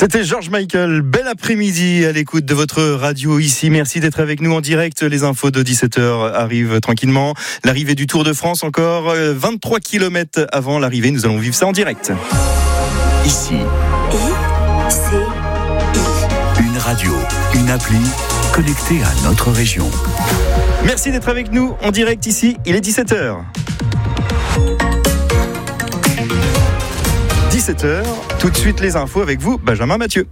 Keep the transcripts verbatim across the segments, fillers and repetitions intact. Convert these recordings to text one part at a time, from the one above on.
C'était George Michael. Bel après-midi à l'écoute de votre radio ici. Merci d'être avec nous en direct. Les infos de dix-sept heures arrivent tranquillement. L'arrivée du Tour de France encore vingt-trois kilomètres avant l'arrivée. Nous allons vivre ça en direct. Ici. I, C, I. Une radio, une appli connectée à notre région. Merci d'être avec nous en direct ici. Il est dix-sept heures. dix-sept heures, tout de suite les infos avec vous, Benjamin Mathieu.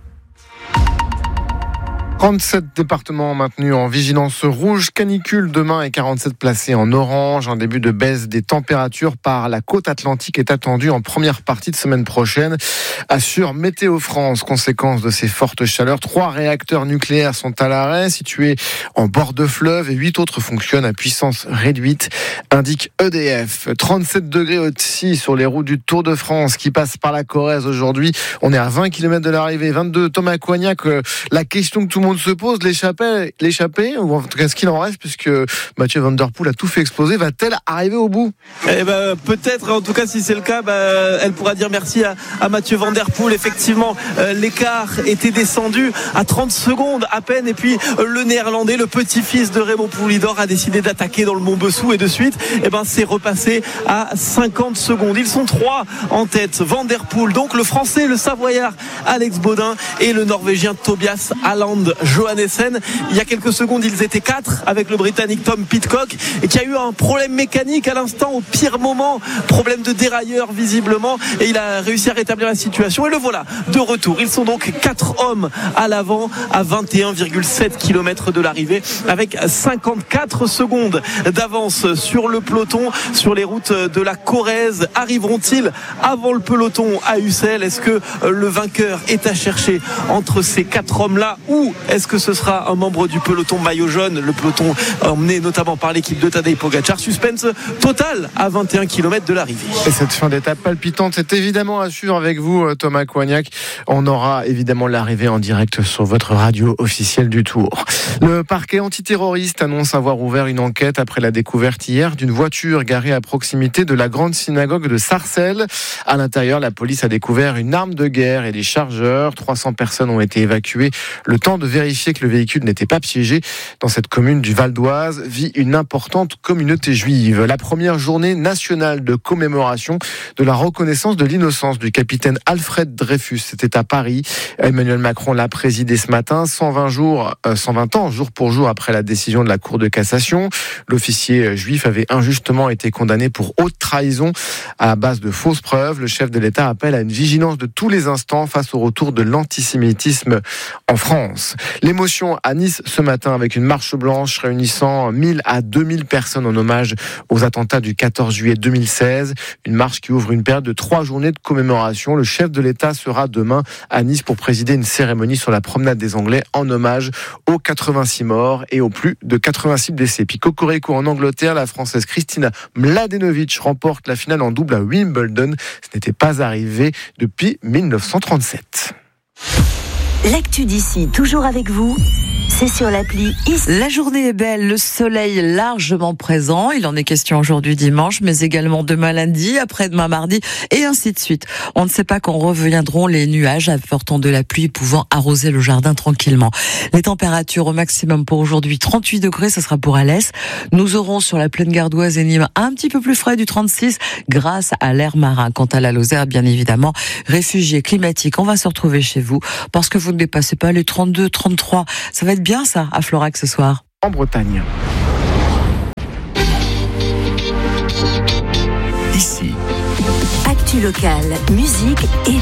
trente-sept départements maintenus en vigilance rouge, canicule demain et quarante-sept placés en orange. Un début de baisse des températures par la côte atlantique est attendu en première partie de semaine prochaine, assure Météo France. Conséquence de ces fortes chaleurs, trois réacteurs nucléaires sont à l'arrêt, situés en bord de fleuve, et huit autres fonctionnent à puissance réduite, indique E D F. trente-sept degrés aussi sur les routes du Tour de France qui passe par la Corrèze aujourd'hui. On est à vingt kilomètres de l'arrivée. vingt-deux, Thomas Coignac, la question que tout le monde se pose, l'échappée, l'échappée, ou en tout cas ce qu'il en reste, puisque Mathieu Van Der Poel a tout fait exploser, va-t-elle arriver au bout ? Eh ben, peut-être, en tout cas si c'est le cas, bah, elle pourra dire merci à, à Mathieu Van Der Poel. Effectivement, euh, l'écart était descendu à trente secondes à peine, et puis euh, le néerlandais, le petit-fils de Remo Poulidor, a décidé d'attaquer dans le Montbessou, et de suite, eh ben, c'est repassé à cinquante secondes. Ils sont trois en tête, Van Der Poel, donc le français, le savoyard Alex Baudin, et le norvégien Tobias Haaland Johannessen. Il y a quelques secondes, ils étaient quatre avec le britannique Tom Pidcock, et qui a eu un problème mécanique à l'instant, au pire moment, problème de dérailleur visiblement, et il a réussi à rétablir la situation, et le voilà de retour. Ils sont donc quatre hommes à l'avant à vingt et un virgule sept kilomètres de l'arrivée, avec cinquante-quatre secondes d'avance sur le peloton, sur les routes de la Corrèze. Arriveront-ils avant le peloton à Ussel? Est-ce que le vainqueur est à chercher entre ces quatre hommes-là, ou est-ce que ce sera un membre du peloton maillot jaune, le peloton emmené notamment par l'équipe de Tadej Pogacar? Suspense total à vingt et un kilomètres de l'arrivée. Et cette fin d'étape palpitante, c'est évidemment à suivre avec vous, Thomas Coignac. On aura évidemment l'arrivée en direct sur votre radio officielle du Tour. Le parquet antiterroriste annonce avoir ouvert une enquête après la découverte hier d'une voiture garée à proximité de la grande synagogue de Sarcelles. À l'intérieur, la police a découvert une arme de guerre et des chargeurs. trois cents personnes ont été évacuées. Le temps de vérifier que le véhicule n'était pas piégé. Dans cette commune du Val d'Oise vit une importante communauté juive. La première journée nationale de commémoration de la reconnaissance de l'innocence du capitaine Alfred Dreyfus, c'était à Paris. Emmanuel Macron l'a présidé ce matin, cent vingt jours, euh, cent vingt ans, jour pour jour après la décision de la Cour de cassation. L'officier juif avait injustement été condamné pour haute trahison à base de fausses preuves. Le chef de l'État appelle à une vigilance de tous les instants face au retour de l'antisémitisme en France. L'émotion à Nice ce matin avec une marche blanche réunissant mille à deux mille personnes en hommage aux attentats du quatorze juillet deux mille seize. Une marche qui ouvre une période de trois journées de commémoration. Le chef de l'État sera demain à Nice pour présider une cérémonie sur la promenade des Anglais en hommage aux quatre-vingt-six morts et aux plus de quatre-vingt-six blessés. Puis cocorico en Angleterre, la Française Kristina Mladenovic remporte la finale en double à Wimbledon. Ce n'était pas arrivé depuis dix-neuf cent trente-sept. L'actu d'ici, toujours avec vous, c'est sur l'appli Ici. La journée est belle, le soleil largement présent. Il en est question aujourd'hui dimanche, mais également demain lundi, après-demain mardi, et ainsi de suite. On ne sait pas quand reviendront les nuages apportant de la pluie pouvant arroser le jardin tranquillement. Les températures au maximum pour aujourd'hui, trente-huit degrés, ce sera pour Alès. Nous aurons sur la plaine gardoise et Nîmes un petit peu plus frais du trente-six grâce à l'air marin. Quant à la Lozère, bien évidemment, réfugiés climatiques, on va se retrouver chez vous parce que vous ne dépassez pas les trente-deux, trente-trois. Ça va être bien ça à Florac ce soir. En Bretagne. Ici. Actu locale, musique et